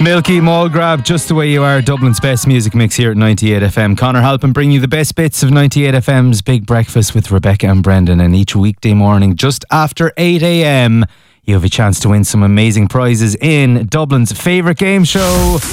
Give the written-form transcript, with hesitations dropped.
Milky Mall Grab, Just the Way You Are, Dublin's best music mix here at 98 FM. Conor Halpin bring you the best bits of 98 FM's Big Breakfast with Rebecca and Brendan, and each weekday morning just after 8 a.m. you have a chance to win some amazing prizes in Dublin's favourite game show,